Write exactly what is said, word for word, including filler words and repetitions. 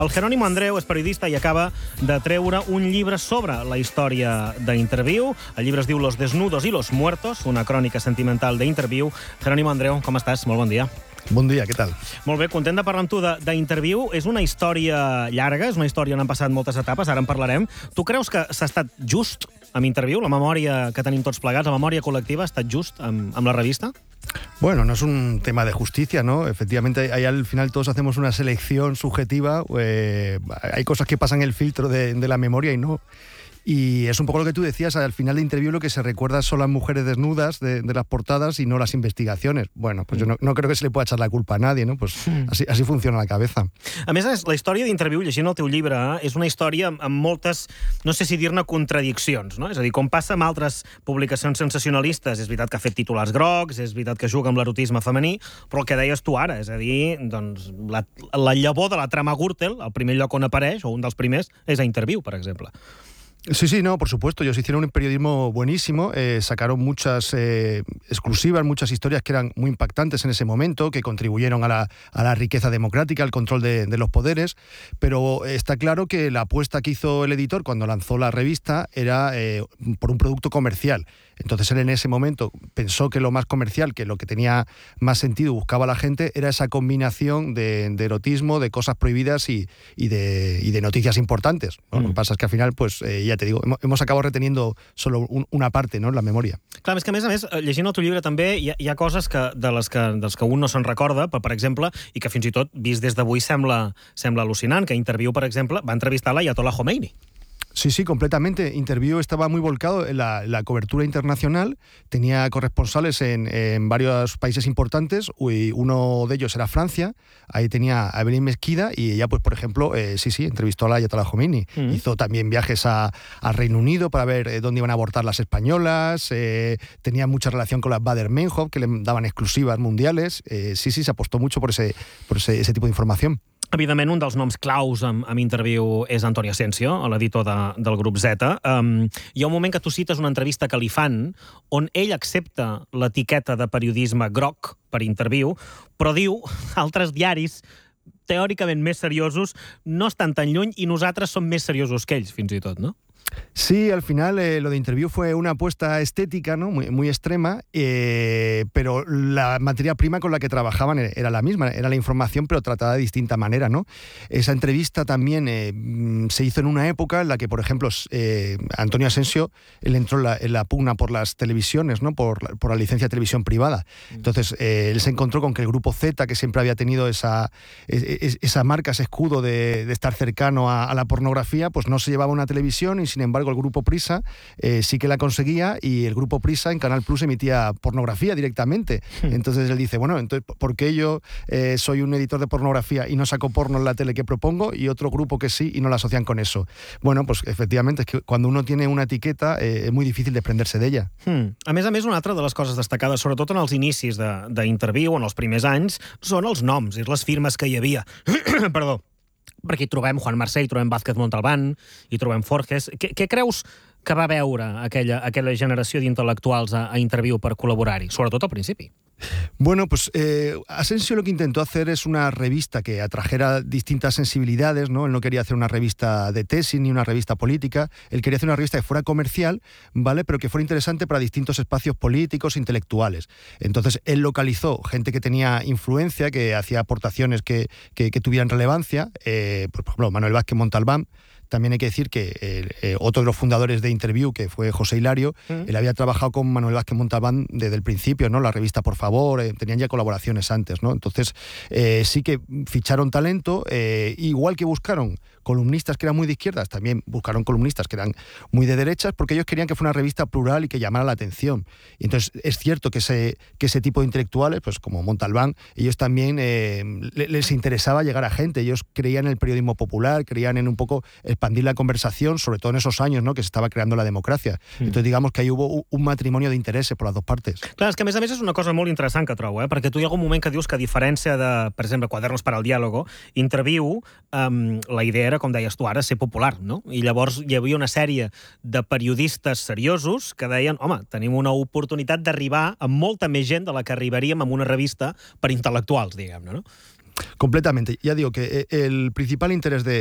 El Jerónimo Andreu és periodista i acaba de treure un llibre sobre la història d'Interviu. El llibre es diu Los desnudos y los muertos, una crònica sentimental d'Interviu. Jerónimo Andreu, com estàs? Molt bon dia. Bon dia, què tal? Molt bé, content de parlar amb tu d'Interviu. És una història llarga, és una història on han passat moltes etapes, ara en parlarem. Tu creus que s'ha estat just amb Interviu? La memòria que tenim tots plegats, la memòria col·lectiva, ha estat just amb, amb la revista? Bueno, no es un tema de justicia, ¿no? Efectivamente, ahí al final todos hacemos una selección subjetiva. Eh, hay cosas que pasan el filtro de, de la memoria y no. Y es un poco lo que tú decías, al final de Interviu lo que se recuerda son las mujeres desnudas de, de las portadas y no las investigaciones. Bueno, pues yo no, no creo que se le pueda echar la culpa a nadie, ¿no? Pues así, así funciona la cabeza. A més, la història d'Interviu, llegint el teu llibre, és una història amb moltes, no sé si dir-ne contradiccions, no? És a dir, com passa amb altres publicacions sensacionalistes, és veritat que ha fet titulars grocs, és veritat que juga amb l'erotisme femení, però el que deies tu ara, és a dir, doncs, la, la llavor de la trama Gürtel, el primer lloc on apareix, o un dels primers, és a Interviu, per exemple. Sí, sí, no, por supuesto. Ellos hicieron un periodismo buenísimo, eh, sacaron muchas eh, exclusivas, muchas historias que eran muy impactantes en ese momento, que contribuyeron a la, a la riqueza democrática, al control de, de los poderes, pero está claro que la apuesta que hizo el editor cuando lanzó la revista era eh, por un producto comercial. Entonces él en ese momento pensó que lo más comercial, que lo que tenía más sentido, buscaba la gente, era esa combinación de, de erotismo, de cosas prohibidas y, y, de, y de noticias importantes, ¿no? Mm. Lo que pasa es que al final, pues eh, ya te digo, hemos, hemos acabado reteniendo solo un, una parte, ¿no?, en la memoria. Clar, és que a més a més, llegint el teu llibre també hi ha, hi ha coses que, de les que, dels que un no se'n recorda, per, per exemple, i que fins i tot, vist des d'avui, sembla, sembla al·lucinant, que Interviu, per exemple, va entrevistar l'Ayatollah Khomeini. Sí, sí, completamente. Interviu estaba muy volcado en la, la cobertura internacional, tenía corresponsales en, en varios países importantes, y uno de ellos era Francia, ahí tenía a Evelyn Mesquida y ella, pues por ejemplo, eh, sí, sí, entrevistó a la Ayatollah Khomeini. Mm. Hizo también viajes a, a Reino Unido para ver eh, dónde iban a abortar las españolas, eh, tenía mucha relación con las Baader-Meinhof, que le daban exclusivas mundiales. Eh, sí, sí, se apostó mucho por ese, por ese, ese tipo de información. Evidentment, un dels noms claus amb, amb Interviu és Antoni Asensio, l'editor de, del grup Z. Um, hi ha un moment que tu cites una entrevista que li fan on ell accepta l'etiqueta de periodisme groc per Interviu, però diu altres diaris teòricament més seriosos no estan tan lluny i nosaltres som més seriosos que ells, fins i tot, no? Sí, al final eh, lo de Interviu fue una apuesta estética, ¿no?, muy, muy extrema, eh, pero la materia prima con la que trabajaban era la misma, era la información, pero tratada de distinta manera, ¿no? Esa entrevista también eh, se hizo en una época en la que, por ejemplo, eh, Antonio Asensio, él entró en la, en la pugna por las televisiones, ¿no?, por la, por la licencia de televisión privada. Entonces, eh, él se encontró con que el Grupo Z, que siempre había tenido esa, esa marca, ese escudo de, de estar cercano a, a la pornografía, pues no se llevaba una televisión y sin Sin embargo, el Grupo Prisa eh, sí que la conseguía, y el Grupo Prisa en Canal Plus emitía pornografía directamente. Entonces él dice, bueno, entonces ¿por qué yo eh, soy un editor de pornografía y no saco porno en la tele que propongo, y otro grupo que sí y no la asocian con eso? Bueno, pues efectivamente, es que cuando uno tiene una etiqueta eh, es muy difícil desprenderse de ella. Hmm. A més a més, una altra de les coses destacades, sobretot en els inicis d'Interviu, en els primers anys, són els noms, és les firmes que hi havia. Perdó. Perquè hi trobem Juan Marsé, hi trobem Vázquez Montalbán, hi trobem Forges. Què, què creus que va veure aquella, aquella generació d'intel·lectuals a, a Interviu per col·laborar-hi, sobretot al principi? Bueno, pues eh, Asensio lo que intentó hacer es una revista que atrajera distintas sensibilidades, ¿no? Él no quería hacer una revista de tesis ni una revista política, él quería hacer una revista que fuera comercial, ¿vale?, pero que fuera interesante para distintos espacios políticos, intelectuales. Entonces, él localizó gente que tenía influencia, que hacía aportaciones que, que, que tuvieran relevancia, eh, por ejemplo, Manuel Vázquez Montalbán. También hay que decir que eh, eh, otro de los fundadores de Interviu, que fue José Hilario, mm. él había trabajado con Manuel Vázquez Montalbán desde el principio, ¿no? La revista Por Favor, eh, tenían ya colaboraciones antes, ¿no? Entonces, eh, sí que ficharon talento, eh, igual que buscaron columnistas que eran muy de izquierdas, también buscaron columnistas que eran muy de derechas, porque ellos querían que fuera una revista plural y que llamara la atención. Y entonces es cierto que ese, que ese tipo de intelectuales, pues como Montalbán, ellos también eh, les interesaba llegar a gente, ellos creían en el periodismo popular, creían en un poco expandir la conversación, sobre todo en esos años, ¿no?, que se estava creando la democràcia. Mm. Entonces, digamos que ahí hubo un matrimonio de intereses por las dos partes. Clar, és que a més a més és una cosa molt interessant que trobo, eh? Perquè tu hi ha algun moment que dius que a diferència de, per exemple, Quadernos para el Diálogo, Interviu, um, la idea era, com deies tu ara, ser popular, no? I llavors hi havia una sèrie de periodistes seriosos que deien, home, tenim una oportunitat d'arribar a molta més gent de la que arribaríem amb una revista per intel·lectuals, diguem-ne, no? Completamente. Ya digo que el principal interés de